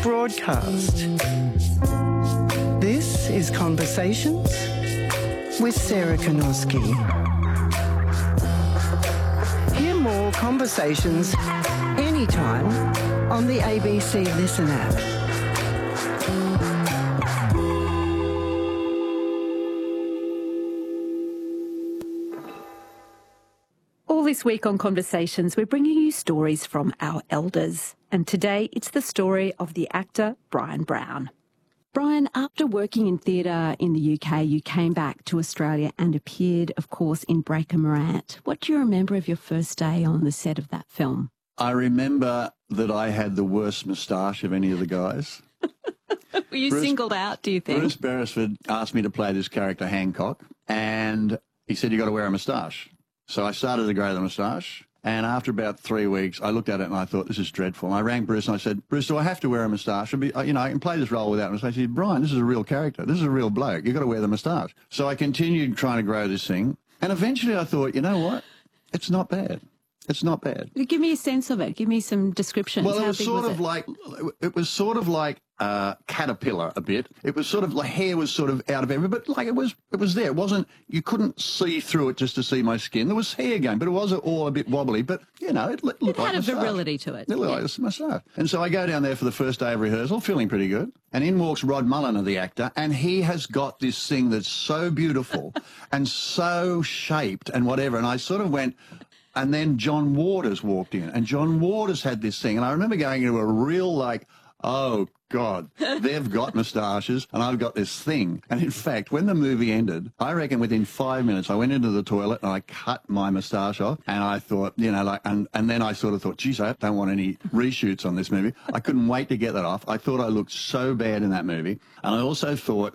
broadcast. This is Conversations with Sarah Konoski. Hear more conversations anytime on the ABC Listen app. All this week on Conversations, we're bringing you stories from our elders. And today, it's the story of the actor Bryan Brown. Bryan, after working in theatre in the UK, you came back to Australia and appeared, of course, in Breaker Morant. What do you remember of your first day on the set of that film? I remember that I had the worst moustache of any of the guys. Were you singled out, do you think? Bruce Beresford asked me to play this character, Hancock, and he said, "You've got to wear a moustache." So I started to grow the moustache, and after about 3 weeks, I looked at it and I thought, this is dreadful. And I rang Bruce and I said, "Bruce, do I have to wear a moustache? I can play this role without a moustache." He said, "Bryan, this is a real character. This is a real bloke. You've got to wear the moustache." So I continued trying to grow this thing, and eventually I thought, you know what? It's not bad. It's not bad. Give me a sense of it. Give me some descriptions. Well, How it was big sort was of like, it was sort of like caterpillar a bit. It was sort of like hair was sort of out of everywhere, but like it was there. It wasn't, you couldn't see through it just to see my skin. There was hair going, but it was all a bit wobbly. But, it looked like had a moustache. virility to it. It looked like a moustache. And so I go down there for the first day of rehearsal, feeling pretty good. And in walks Rod Mulliner, the actor, and he has got this thing that's so beautiful and so shaped and whatever. And I sort of went... And then John Waters walked in, and John Waters had this thing. And I remember going into a real, like, oh, God, they've got moustaches, and I've got this thing. And in fact, when the movie ended, I reckon within 5 minutes, I went into the toilet and I cut my moustache off. And I thought, and then I sort of thought, geez, I don't want any reshoots on this movie. I couldn't wait to get that off. I thought I looked so bad in that movie. And I also thought,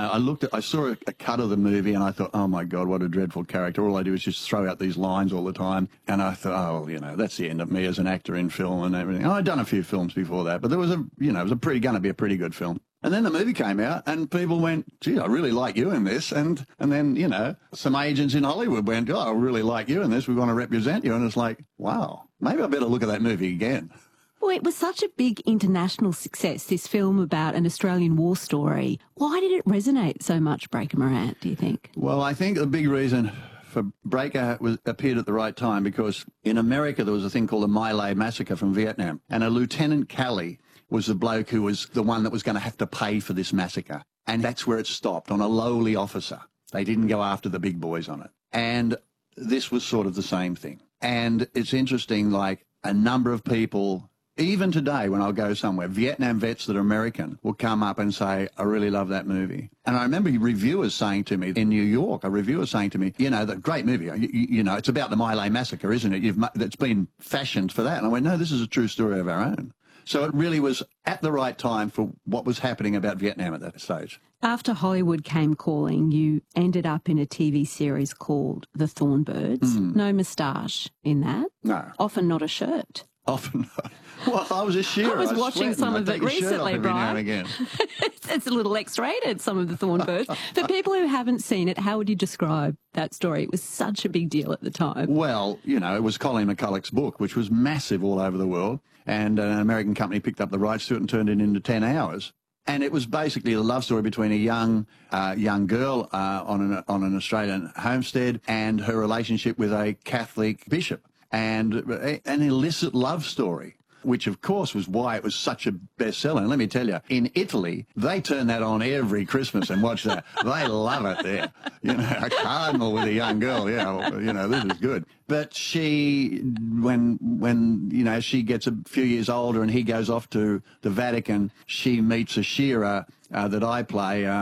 I saw a cut of the movie and I thought, oh my God, what a dreadful character. All I do is just throw out these lines all the time. And I thought, that's the end of me as an actor in film and everything. And I'd done a few films before that, but there was it was going to be a pretty good film. And then the movie came out and people went, gee, I really like you in this. And then, some agents in Hollywood went, oh, I really like you in this. We want to represent you. And it's like, wow, maybe I better look at that movie again. Well, it was such a big international success, this film about an Australian war story. Why did it resonate so much, Breaker Morant, do you think? Well, I think the big reason for Breaker appeared at the right time because in America there was a thing called the My Lai massacre from Vietnam, and a Lieutenant Calley was the bloke who was the one that was going to have to pay for this massacre. And that's where it stopped, on a lowly officer. They didn't go after the big boys on it. And this was sort of the same thing. And it's interesting, like a number of people... Even today, when I'll go somewhere, Vietnam vets that are American will come up and say, I really love that movie. And I remember reviewers saying to me in New York, a reviewer saying to me, the great movie, it's about the My Lai massacre, isn't it? It's been fashioned for that. And I went, no, this is a true story of our own. So it really was at the right time for what was happening about Vietnam at that stage. After Hollywood came calling, you ended up in a TV series called The Thornbirds. No moustache in that. No. Often not a shirt. Often not. Well, I was a shearer. I was watching some of it recently, Bryan. Again. It's a little X-rated, some of The Thornbirds. For people who haven't seen it, how would you describe that story? It was such a big deal at the time. Well, it was Colleen McCulloch's book, which was massive all over the world, and an American company picked up the rights to it and turned it into 10 hours. And it was basically a love story between a young girl on an Australian homestead and her relationship with a Catholic bishop, and an illicit love story, which, of course, was why it was such a bestseller. And let me tell you, in Italy, they turn that on every Christmas and watch that. They love it there. A cardinal with a young girl, this is good. But she, when she gets a few years older and he goes off to the Vatican, she meets a shearer that I play,